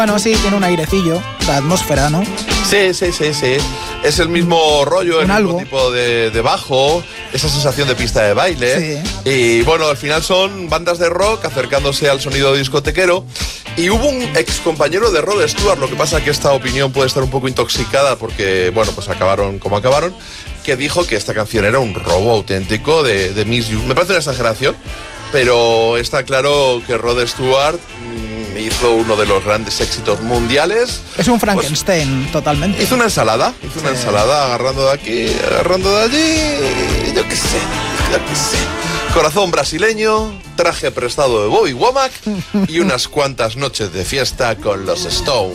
Bueno, sí, tiene un airecillo, la atmósfera, ¿no? Sí. Es el mismo rollo, el mismo tipo de bajo, esa sensación de pista de baile. Sí. Y bueno, al final son bandas de rock acercándose al sonido discotequero. Y hubo un ex compañero de Rod Stewart, lo que pasa que esta opinión puede estar un poco intoxicada porque, bueno, pues acabaron como acabaron, que dijo que esta canción era un robo auténtico de Miss You. Me parece una exageración, pero está claro que Rod Stewart hizo uno de los grandes éxitos mundiales. Es un Frankenstein, pues, totalmente. Hizo una ensalada, agarrando de aquí, agarrando de allí, yo qué sé. Corazón brasileño, traje prestado de Bobby Womack y unas cuantas noches de fiesta con los Stones.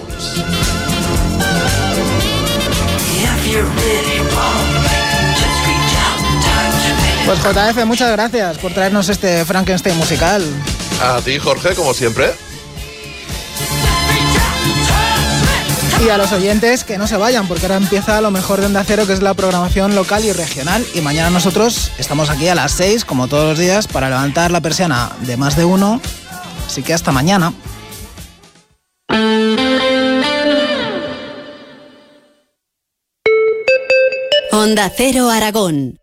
Pues JF, muchas gracias por traernos este Frankenstein musical. A ti, Jorge, como siempre. Y a los oyentes que no se vayan, porque ahora empieza lo mejor de Onda Cero, que es la programación local y regional. Y mañana nosotros estamos aquí a las 6, como todos los días, para levantar la persiana de Más de Uno. Así que hasta mañana. Onda Cero Aragón.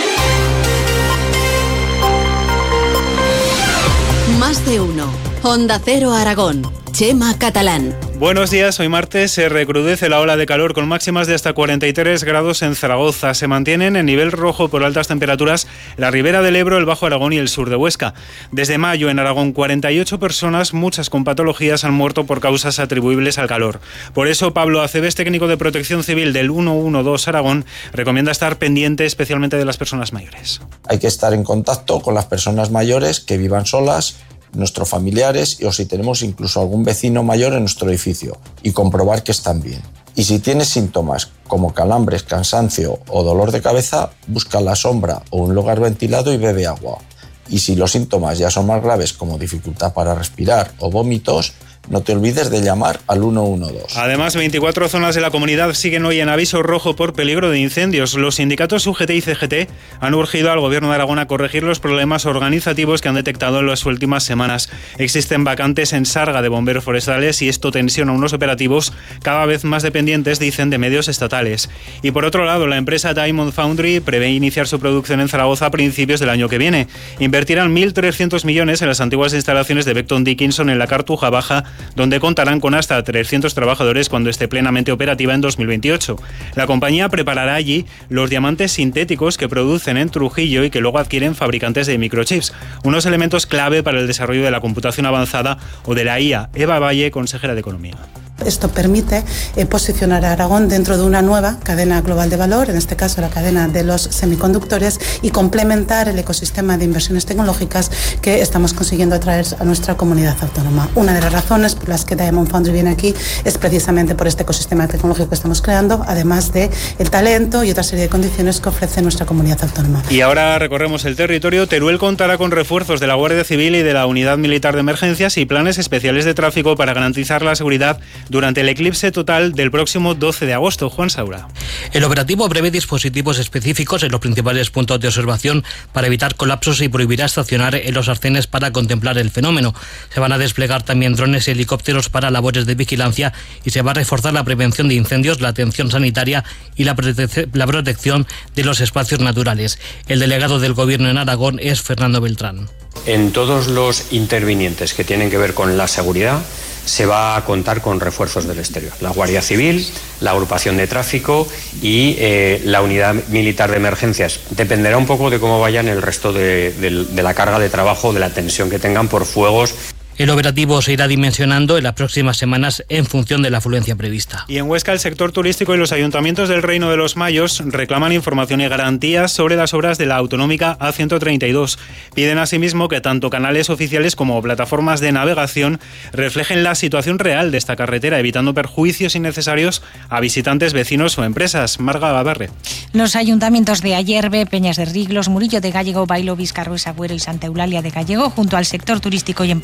Más de Uno. Onda Cero Aragón. Chema Catalán. Buenos días, hoy martes se recrudece la ola de calor con máximas de hasta 43 grados en Zaragoza. Se mantienen en nivel rojo por altas temperaturas la ribera del Ebro, el Bajo Aragón y el sur de Huesca. Desde mayo en Aragón 48 personas, muchas con patologías, han muerto por causas atribuibles al calor. Por eso Pablo Aceves, técnico de Protección Civil del 112 Aragón, recomienda estar pendiente especialmente de las personas mayores. Hay que estar en contacto con las personas mayores que vivan solas, nuestros familiares o si tenemos incluso algún vecino mayor en nuestro edificio y comprobar que están bien. Y si tienes síntomas como calambres, cansancio o dolor de cabeza, busca la sombra o un lugar ventilado y bebe agua. Y si los síntomas ya son más graves como dificultad para respirar o vómitos, no te olvides de llamar al 112. Además, 24 zonas de la comunidad siguen hoy en aviso rojo por peligro de incendios. Los sindicatos UGT y CGT han urgido al Gobierno de Aragón a corregir los problemas organizativos que han detectado en las últimas semanas. Existen vacantes en Sarga de bomberos forestales y esto tensiona unos operativos cada vez más dependientes, dicen, de medios estatales. Y por otro lado, la empresa Diamond Foundry prevé iniciar su producción en Zaragoza a principios del año que viene. Invertirán 1.300 millones en las antiguas instalaciones de Becton Dickinson en la Cartuja Baja, donde contarán con hasta 300 trabajadores cuando esté plenamente operativa en 2028. La compañía preparará allí los diamantes sintéticos que producen en Trujillo y que luego adquieren fabricantes de microchips, unos elementos clave para el desarrollo de la computación avanzada o de la IA. Eva Valle, consejera de Economía. Esto permite posicionar a Aragón dentro de una nueva cadena global de valor, en este caso la cadena de los semiconductores, y complementar el ecosistema de inversiones tecnológicas que estamos consiguiendo atraer a nuestra comunidad autónoma. Una de las razones por las que Diamond Foundry viene aquí es precisamente por este ecosistema tecnológico que estamos creando, además de el talento y otra serie de condiciones que ofrece nuestra comunidad autónoma. Y ahora recorremos el territorio. Teruel contará con refuerzos de la Guardia Civil y de la Unidad Militar de Emergencias y planes especiales de tráfico para garantizar la seguridad durante el eclipse total del próximo 12 de agosto. Juan Saura. El operativo prevé dispositivos específicos en los principales puntos de observación para evitar colapsos y prohibirá estacionar en los arcenes para contemplar el fenómeno. Se van a desplegar también drones y helicópteros para labores de vigilancia y se va a reforzar la prevención de incendios, la atención sanitaria y la protección de los espacios naturales. El delegado del Gobierno en Aragón es Fernando Beltrán. En todos los intervinientes que tienen que ver con la seguridad se va a contar con refuerzos del exterior. La Guardia Civil, la agrupación de tráfico y la Unidad Militar de Emergencias. Dependerá un poco de cómo vayan el resto de la carga de trabajo, de la tensión que tengan por fuegos. El operativo se irá dimensionando en las próximas semanas en función de la afluencia prevista. Y en Huesca, el sector turístico y los ayuntamientos del Reino de los Mayos reclaman información y garantías sobre las obras de la autonómica A132. Piden asimismo que tanto canales oficiales como plataformas de navegación reflejen la situación real de esta carretera, evitando perjuicios innecesarios a visitantes, vecinos o empresas. Marga Gavarre. Los ayuntamientos de Ayerbe, Peñas de Riglos, Murillo de Gallego, Bailo, Vizcarrosa, Agüero y Santa Eulalia de Gallego, junto al sector turístico y empresarial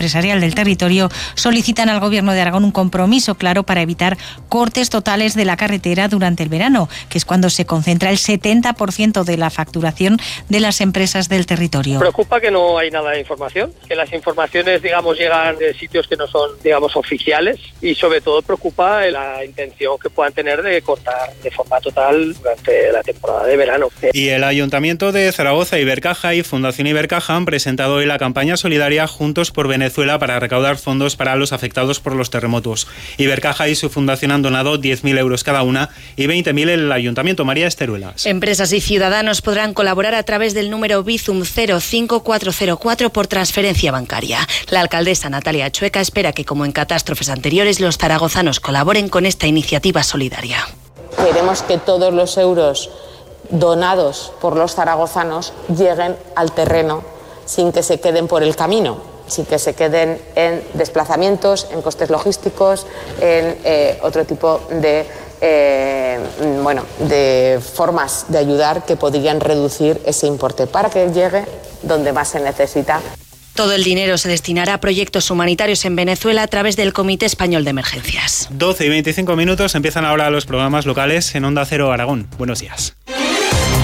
el territorio solicitan al Gobierno de Aragón un compromiso claro para evitar cortes totales de la carretera durante el verano, que es cuando se concentra el 70% de la facturación de las empresas del territorio. Preocupa que no hay nada de información, que las informaciones, llegan de sitios que no son, oficiales, y sobre todo preocupa la intención que puedan tener de cortar de forma total durante la temporada de verano. Y el Ayuntamiento de Zaragoza, Ibercaja y Fundación Ibercaja han presentado hoy la campaña solidaria Juntos por Venezuela para recaudar fondos para los afectados por los terremotos. Ibercaja y su fundación han donado 10.000 euros cada una y 20.000 el Ayuntamiento. María Esteruelas. Empresas y ciudadanos podrán colaborar a través del número Bizum 05404 por transferencia bancaria. La alcaldesa Natalia Chueca espera que, como en catástrofes anteriores, los zaragozanos colaboren con esta iniciativa solidaria. Queremos que todos los euros donados por los zaragozanos lleguen al terreno sin que se queden por el camino, sin que se queden en desplazamientos, en costes logísticos, en otro tipo de formas de ayudar que podrían reducir ese importe para que llegue donde más se necesita. Todo el dinero se destinará a proyectos humanitarios en Venezuela a través del Comité Español de Emergencias. 12 y 25 minutos, empiezan ahora los programas locales en Onda Cero Aragón. Buenos días.